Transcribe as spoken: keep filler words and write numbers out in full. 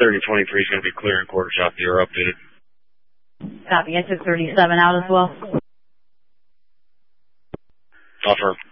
thirty twenty-three is going to be clear in quarter shop. You're updated. Copy. I took thirty-seven out as well. Offer.